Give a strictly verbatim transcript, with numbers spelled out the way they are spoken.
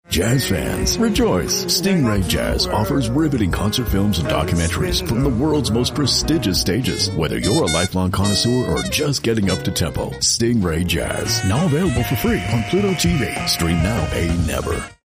Jazz fans, rejoice! Stingray Jazz offers riveting concert films and documentaries from the world's most prestigious stages. Whether you're a lifelong connoisseur or just getting up to tempo, Stingray Jazz, now available for free on Pluto T V. Stream now, pay never.